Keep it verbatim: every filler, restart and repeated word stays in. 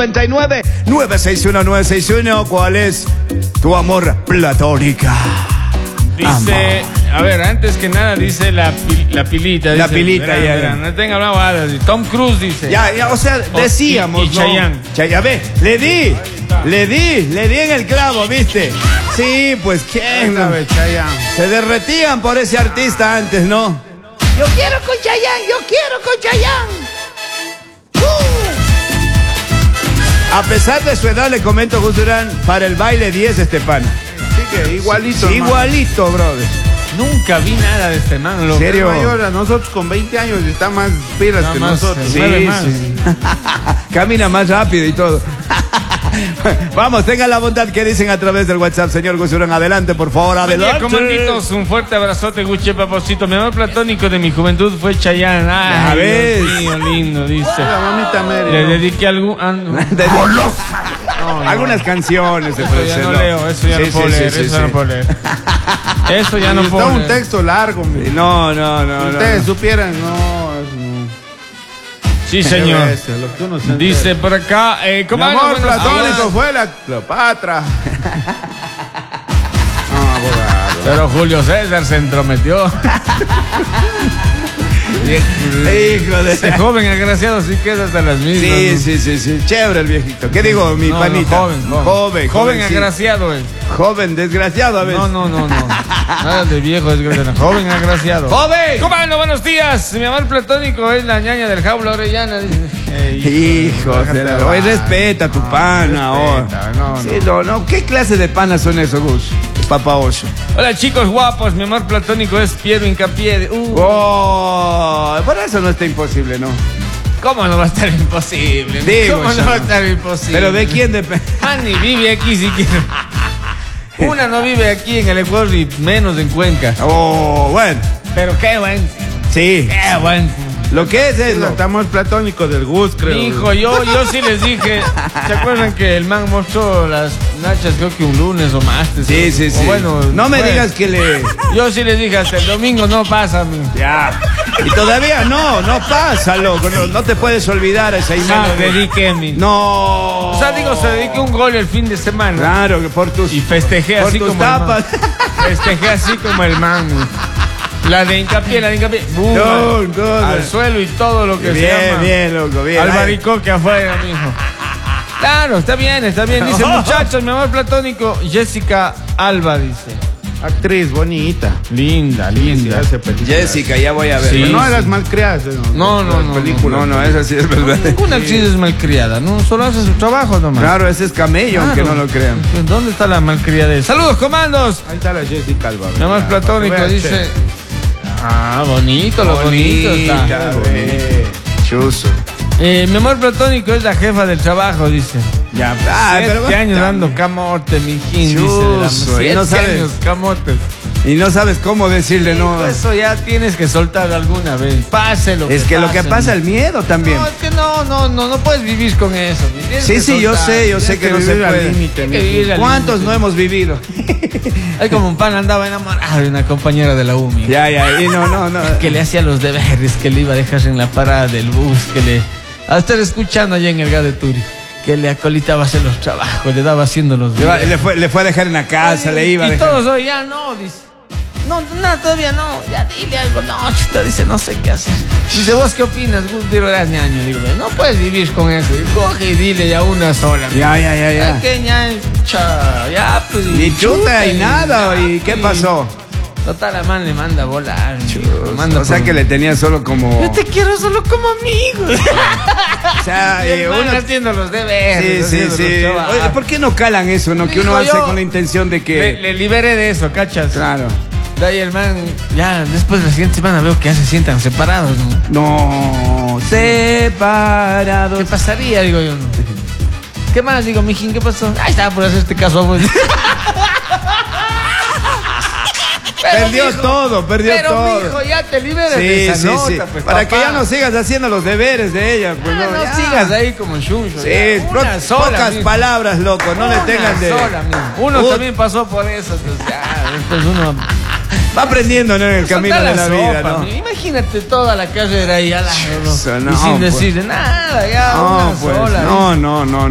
noventa y nueve, nueve seis uno, nueve seis uno. ¿Cuál es tu amor platónica? Dice, amor. A ver, antes que nada dice la, la pilita. La dice, pilita, verán, ya. verán, no tengan bravadas. Tom Cruise dice. Ya, ya, o sea, decíamos, y, y ¿no? Chayanne. Chayanne, ve, le di, le di, le di en el clavo, ¿viste? Sí, pues, ¿quién? Sabe, Chayanne. Se derretían por ese artista antes, ¿no? Yo quiero con Chayanne, yo quiero con Chayanne. Uh. A pesar de su edad, le comento, Gus Durán, para el baile diez este pan. Sí, que igualito. Sí, igualito, brother. Nunca vi nada de este man. ¿En serio? Mayor a nosotros con veinte años y está más pilas Está que más, nosotros. se Sí, mueve más. sí. Camina más rápido y todo. Vamos, tengan la bondad que dicen a través del WhatsApp, señor Gus Durán. Adelante, por favor, Buen día, adelante. comanditos, un fuerte abrazote, Guche Paposito. Mi amor platónico de mi juventud fue Chayanne. Ay, Ya ves. Dios mío, lindo, dice. La mamita Mary. Le ¿no? dediqué algún... ah, no. De- No, no. Algunas canciones de Eso ya no leo, eso ya Sí, no puedo sí, leer, sí, eso sí, ya no sí. puedo leer. Eso ya no Está puedo un leer. texto largo, mi. No, no, no, no. Ustedes supieran, no. es- no. Sí, señor. Qué bestia, lo que uno se Dice por acá, eh, Mi ¿cómo amor buenos platónico días. fue la Cleopatra. No, abogado. Pero Julio César se entrometió. Hijo de... Ese joven agraciado sí queda hasta las mismas. Sí, ¿no? sí, sí, sí. Chévere el viejito. ¿Qué digo, mi No, no, panita? joven, joven. Joven, Joven sí. agraciado, eh. Joven, desgraciado a veces. No, no, no, no. Nada de viejo desgraciado. Joven agraciado. ¡Joven! ¿Cómo anda? Buenos días. Mi amor platónico es la ñaña del jaula orellana. Dice. Hijo, Déjate de la- la oye, vara. respeta a tu pana, oh. Respeta, no, no. Sí, no, no. ¿Qué clase de panas son esos, Gus? Papa Ocho. Hola chicos guapos. Mi amor platónico es Piero Hincapié. Uh, Oh, por eso no está imposible, ¿no? ¿Cómo no va a estar imposible? Digo, ¿Cómo no yo va a no. estar imposible? Pero ¿de quién depende? Ah, ni vive aquí siquiera. Una no vive aquí en el Ecuador y menos en Cuenca. Oh, bueno. Pero qué buen, Sí. qué buen. Lo que es es lo... Estamos platónico del Gus, creo. Hijo, yo, yo sí les dije. ¿Se acuerdan que el man mostró las nachas creo que un lunes o más? Sí, sí, O sí. bueno, no me fue. digas que le... Yo sí les dije, hasta el domingo no pasa, mi. Ya. Y todavía no, no pasa, loco. No, no te puedes olvidar esa Se lo imagen. dediqué, mi. No. O sea, digo, se dediqué un gol el fin de semana. Claro, que por tus... Y festejé por así tus como el man. tapas. Festejé así como el man, mi. La de hincapié, la de hincapié. ¡Bum! No, al, no, al no. suelo y todo lo que se Bien, llama. bien, loco, bien. Al Ay. baricoque afuera, mijo. Claro, está bien, está bien. Dice, muchachos, mi amor platónico, Jessica Alba, dice. Actriz bonita. Linda, Sí, linda. hace películas. Jessica, ya voy a ver. Sí. Pero no eras malcriada. No, no, no, No, no, esa sí es verdad. Ninguna actriz es malcriada, ¿no? Solo hace su trabajo nomás. Claro, ese es camello, aunque no lo crean. ¿Dónde está la malcriadez? ¡Saludos, comandos! Ahí está la Jessica Alba. Mi amor ¿verdad? platónico Para que veas, dice... che. Ah, bonito, lo bonito está. Bonita, bonita. Chuzo. Eh, mi amor platónico es la jefa del trabajo, dice. Ya, ah, Siete pero años dando camote, mijín, dice. De la, Chuzo, y siete no sabes. años, camotes. Y no sabes cómo decirle no. Eso ya tienes que soltar alguna vez. Páselo. Es que lo que pasa, el miedo también. No, es que no, no, no, no puedes vivir con eso. Tienes Sí, que sí, yo soltar, sé, yo sé tienes que no se vivir al puede. límite, Hay que mijo. vivir al ¿Cuántos límite. no hemos vivido? Hay como un pan andaba enamorado de una compañera de la U M I. Ya, ya, y no, no, no. Que le hacía los deberes, que le iba a dejar en la parada del bus, que le... A estar escuchando allá en el G A de Turi, que le acolitaba a hacer los trabajos, le daba haciendo los Le, va- deberes. le fue, le fue a dejar en la casa, le iba a Y dejar. todos hoy ya no, dice. No, no, todavía no, ya dile algo. No, chuta, dice, no sé qué hacer. Dice, ¿vos qué opinas? Gus? Digo, eras ñaño. Digo, no puedes vivir con eso. Y coge y dile ya una sola. Ya, ya, ya, ya. ¿Qué ñaño? Cha, ya, pues. Ni chuta y nada, ya, ¿y qué pues. pasó? Total, la man le manda a volar. Chus, Manda o sea por- que le tenía solo como... Yo te quiero solo como amigo. O sea, Y el eh, man uno... haciendo los Sí, deberes. sí, haciendo sí. los trabajos. Oye, ¿por qué no calan eso, no? Que uno Digo hace yo, con la intención de Le, que... le liberé de eso, ¿cachas? Claro. De ahí el man, ya después de la siguiente semana veo que ya se sientan separados, ¿no? No, ¿Qué separados. pasaría? Digo yo, ¿no? ¿Qué más? Digo, mijín, ¿qué pasó? Ahí estaba por hacer este caso, pues. Pero, Perdió mijo, todo, perdió pero, todo. mijo, ya te liberes de Sí, esa sí, nota, sí. pues, Para papá. que ya no sigas haciendo los deberes de ella. Pues, Ah, no, no ya. sigas ahí como chuncho. Sí, ya. pro- Una sola, pocas mijo. palabras, loco. No le Una tengan de... sola, mijo. Uno Ut- también pasó por eso, entonces ya, después uno... Va aprendiendo, ¿no? En el camino Soltar de la vida, sopa, ¿no? mijo. Imagínate toda la carrera ahí al lado, ¿no? Eso, Y no, sin pues. decirle nada, ya, No, una pues, sola. no, no, no.